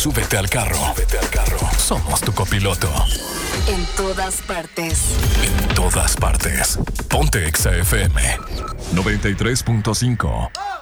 Súbete al carro. Somos tu copiloto. En todas partes. En todas partes. Ponte Exa FM 93.5.